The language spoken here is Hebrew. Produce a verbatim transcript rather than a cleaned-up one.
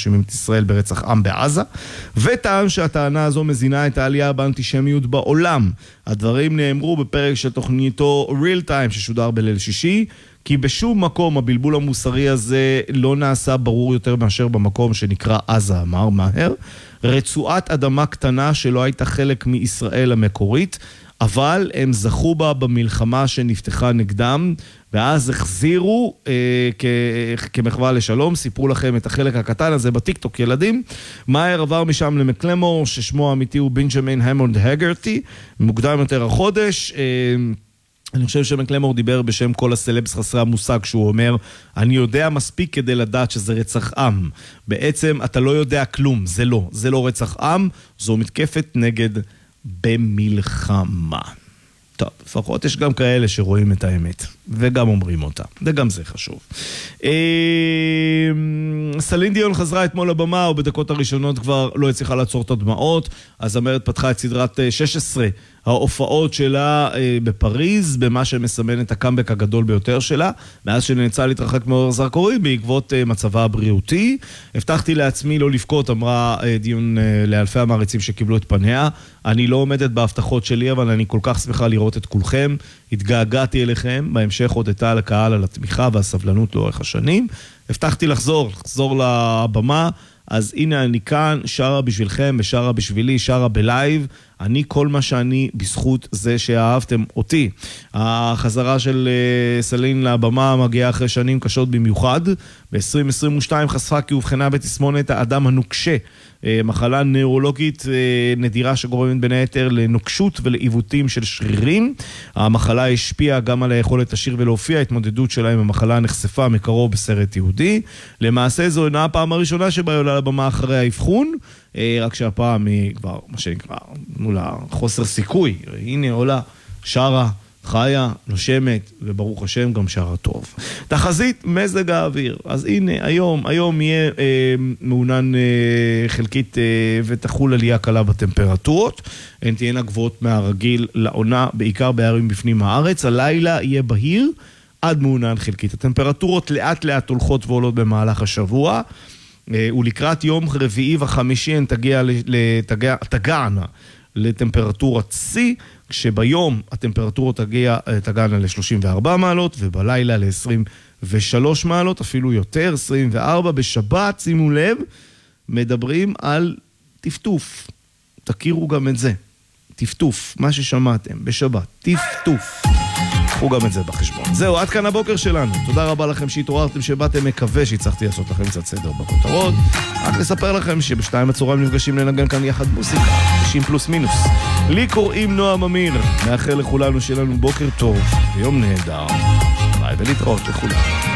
מאשימים את ישראל ברצח עם בעזה, וטען שהטענה הזו מזינה את העלייה באנטישמיות בעולם. הדברים נאמרו בפרק של תוכניתו Real Time ששודר בליל שישי, כי בשום מקום הבלבול המוסרי הזה לא נעשה ברור יותר מאשר במקום שנקרא עזה, אמר מהר. רצועת אדמה קטנה שלא הייתה חלק מישראל המקורית, אבל הם זכו בה במלחמה שנפתחה נגדם, ואז החזירו אה, כ- כמחווה לשלום. סיפרו לכם את החלק הקטן הזה בטיקטוק ילדים. מהר עבר משם למקלמור, ששמו האמיתי הוא בנג'מין המונד הגרטי, מוקדם יותר החודש. אה, אני חושב שמקלמור דיבר בשם כל הסלבס חסרי המושג, שהוא אומר, אני יודע מספיק כדי לדעת שזה רצח עם. בעצם אתה לא יודע כלום, זה לא. זה לא רצח עם, זו מתקפת נגד במלחמה. טוב, לפחות יש גם כאלה שרואים את האמת, וגם אומרים אותה, וגם זה חשוב. סלין דיון חזרה אתמול לבמה, ובדקות הראשונות כבר לא הצליחה לעצור את הדמעות, אז אמרת פתחה את סדרת שש עשרה ההופעות שלה בפריז, במה שמסמן את הקאמבק הגדול ביותר שלה, מאז שנאלצה להתרחק מאור זרקורים בעקבות מצבה הבריאותי. הבטחתי לעצמי לא לבכות, אמרה דיון לאלפי המעריצים שקיבלו את פניה. אני לא עומדת בהבטחות שלי, אבל אני כל כך שמחה לראות את כולכם. התגעגעתי אליכם, בהמשך הודתה על הקהל על התמיכה והסבלנות לאורך השנים. הבטחתי לחזור, לחזור לבמה, אז הנה אני כאן, שרה בשבילכם ושרה בשבילי, שרה בלייב. אני כל מה שאני בזכות זה שאהבתם אותי. החזרה של סלין לבמה מגיעה אחרי שנים קשות במיוחד. ב-עשרים עשרים ושתיים חשפה כי הובחנה בתסמונת האדם הנוקשה, מחלה נוירולוגית נדירה שגורמת בין היתר לנוקשות ולעיוותים של שרירים. המחלה השפיעה גם על היכולת לשיר ולהופיע. ההתמודדות שלה עם המחלה נחשפה מקרוב בסרט יהודי. למעשה זו אינה הפעם הראשונה שבה היא עולה לבמה אחרי האבחון, רק שהפעם היא כבר, מה שנקרא, מול החוסר סיכוי. הנה עולה, שרה, חיה, נושמת, וברוך השם גם שרה טוב. תחזית מזג האוויר. אז הנה, היום, היום יהיה אה, מעונן אה, חלקית אה, ותחול עלייה קלה בטמפרטורות. הן תהיינה גבוהות מהרגיל לעונה, בעיקר בערים בפנים הארץ. הלילה יהיה בהיר עד מעונן חלקית. הטמפרטורות לאט לאט הולכות ועולות במהלך השבוע. ולקראת יום רביעי וחמישי הן תגיע, תגיע, תגענה לטמפרטורת C, כשביום הטמפרטורות תגיע, תגענה ל-שלושים וארבע מעלות, ובלילה ל-עשרים ושלוש מעלות, אפילו יותר, עשרים וארבע. בשבת, שימו לב, מדברים על טפטוף. תכירו גם את זה. טפטוף, מה ששמעתם, בשבת. טפטוף. קחו גם את זה בחשבון. זהו, עד כאן הבוקר שלנו. תודה רבה לכם שהתעוררתם, שבאתם. מקווה שהצלחתי לעשות לכם קצת סדר בכותרות. רק לספר לכם שבשתיים הצהריים נפגשים לנגן כאן יחד מוזיקה, תשעים פלוס מינוס. לי קוראים נועם אמיר. מאחל לכולנו שלנו בוקר טוב ויום נהדר. ביי ולהתראות לכולם.